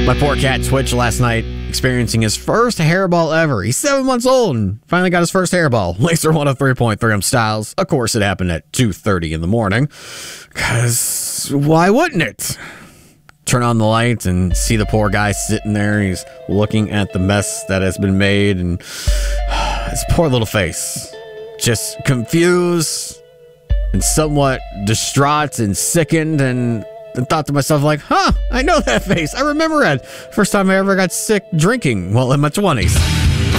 My poor cat Twitch last night experiencing his first hairball ever. He's 7 months old and finally got his first hairball. Laser 103.3 styles. Of course, it happened at 2:30 in the morning. Because why wouldn't it? Turn on the lights and see the poor guy sitting there. He's looking at the mess that has been made and his poor little face. Just confused and somewhat distraught and sickened, and thought to myself like, I know that face. I remember it. First time I ever got sick drinking while in my 20s.